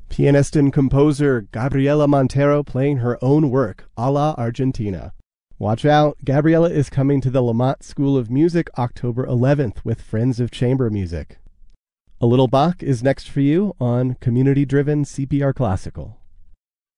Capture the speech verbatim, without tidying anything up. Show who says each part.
Speaker 1: Pianist and composer Gabriela Montero playing her own work, a la Argentina. Watch out, Gabriela is coming to the Lamont School of Music October eleventh with Friends of Chamber Music. A Little Bach is next for you on community-driven C P R Classical.